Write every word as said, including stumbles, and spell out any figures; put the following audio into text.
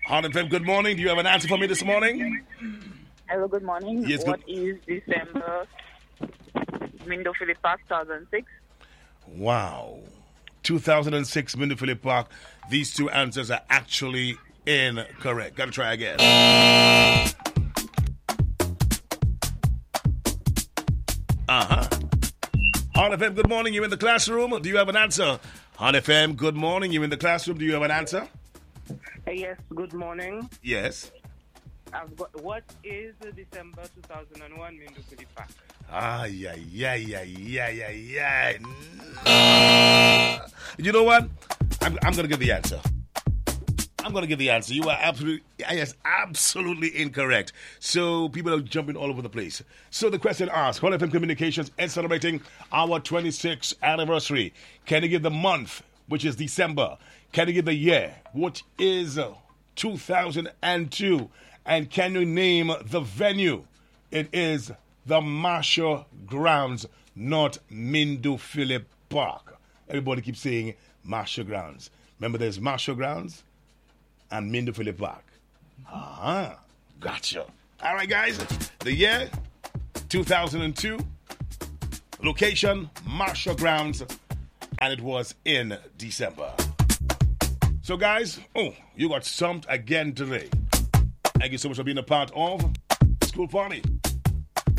Hot F M, good morning. Do you have an answer for me this morning? Hello, good morning. Yes, what good. is December Mindo Philip Park two thousand six? Wow. two thousand six Mindo Philip Park. These two answers are actually incorrect. Gotta try again. Uh-huh. Hot F M, good morning. You in the classroom? Do you have an answer? Hot F M, good morning. You in the classroom? Do you have an answer? Uh, yes, good morning. Yes. I've got, what is the December two thousand one Mindo Philip Park? Ah, yeah, yeah, yeah, yeah, yeah, yeah. No. You know what? I'm, I'm going to give the answer. I'm going to give the answer. You are absolutely, yes, absolutely incorrect. So people are jumping all over the place. So the question asked, Hot F M Communications is celebrating our twenty-sixth anniversary. Can you give the month, which is December? Can you give the year, which is two thousand two? And can you name the venue? It is the Marshall Grounds, not Mindo Philip Park. Everybody keeps saying Marshall Grounds. Remember, there's Marshall Grounds and Mindo Philip Park. Uh-huh. Gotcha. All right, guys. The year, two thousand two. Location, Marshall Grounds. And it was in December. So, guys, oh, you got stumped again today. Thank you so much for being a part of School Party.